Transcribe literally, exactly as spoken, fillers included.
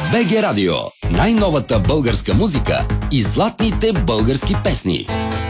БГ Радио. Най-новата българска музика и златните български песни.